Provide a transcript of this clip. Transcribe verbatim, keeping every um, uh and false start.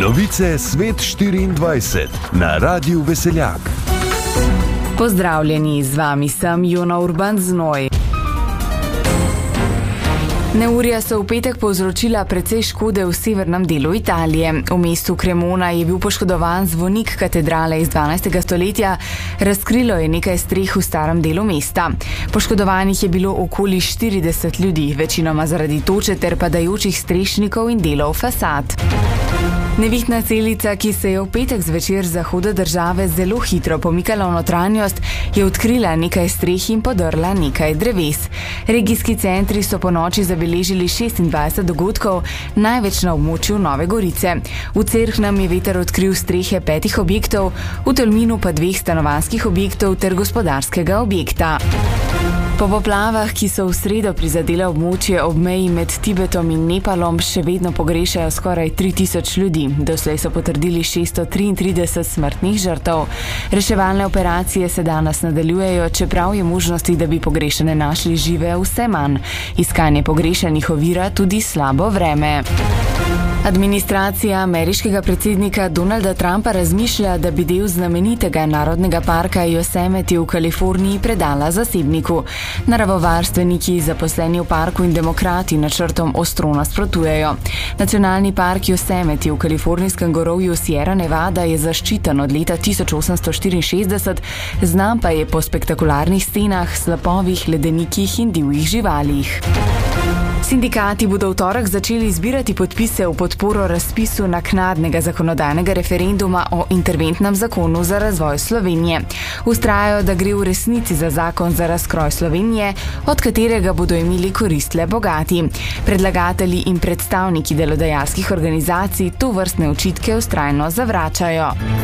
Novice Svet štiriindvajset na Radiu Veseljak. Pozdravljeni, z vami sem Jona Urban Znoj. Neurja so v petek povzročila precej škode v severnem delu Italije. V mestu Cremona je bil poškodovan zvonik katedrale iz dvanajstega stoletja, razkrilo je nekaj streh v starem delu mesta. Poškodovanih je bilo okoli štirideset ljudi, večinoma zaradi toče ter padajočih strešnikov in delov fasad. Nevihtna celica, ki se je v petek zvečer z zahoda države zelo hitro pomikala v notranjost, je odkrila nekaj streh in podrla nekaj dreves. Regijski centri so po noči zabeležili šestindvajset dogodkov, največ na območju Nove Gorice. V Cerknem je veter odkril strehe petih objektov, v Tolminu pa dveh stanovanjskih objektov ter gospodarskega objekta. Po poplavah, ki so v sredo prizadele območje ob meji med Tibetom in Nepalom, še vedno pogrešajo skoraj tri tisoč ljudi. Doslej so potrdili šeststo triintrideset smrtnih žrtev. Reševalne operacije se danes nadaljujejo, čeprav je možnosti, da bi pogrešane našli žive, vse manj. Iskanje pogrešanih ovira tudi slabo vreme. Administracija ameriškega predsednika Donalda Trumpa razmišlja, da bi del znamenitega narodnega parka Yosemite v Kaliforniji predala zasebniku. Naravovarstveniki, zaposleni v parku in demokrati načrtom ostro nasprotujejo. Nacionalni park Yosemite v kalifornijskem gorovju Sierra Nevada je zaščiten od leta tisoč osemsto štiriinšestdeset, znan pa je po spektakularnih scenah, slapovih, ledenikih in divjih živalih. Sindikati bodo v torek začeli zbirati podpise v podporo razpisu naknadnega zakonodajnega referenduma o interventnem zakonu za razvoj Slovenije. Vztrajajo, da gre v resnici za zakon za razkroj Slovenije, od katerega bodo imeli korist le bogati. Predlagatelji in predstavniki delodajalskih organizacij tovrstne očitke vztrajno zavračajo.